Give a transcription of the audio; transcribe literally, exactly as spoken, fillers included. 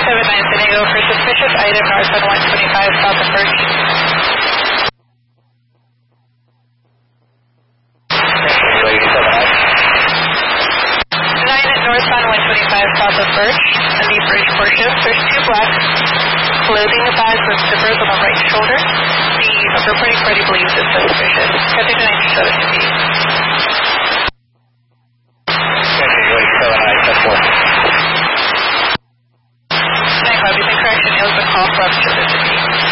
seven nine San Diego for suspicious item north on one twenty-five south of Birch. nine north on one twenty-five south of Birch, on the bridge portion. There's two black clothing bags with zippers on the right shoulder. The reporting party believes it's suspicious. Captain nine seven two.